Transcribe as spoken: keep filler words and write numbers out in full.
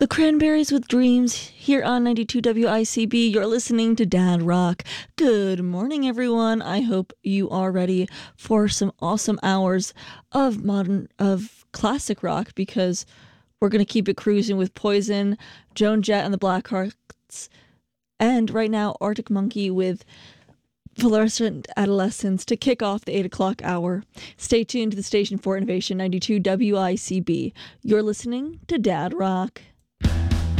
The Cranberries with Dreams here on ninety-two W I C B. You're listening to Dad Rock. Good morning, everyone. I hope you are ready for some awesome hours of modern, of classic rock, because we're going to keep it cruising with Poison, Joan Jett and the Blackhearts, and right now Arctic Monkey with Fluorescent Adolescence to kick off the eight o'clock hour. Stay tuned to the station for Innovation ninety-two W I C B. You're listening to Dad Rock.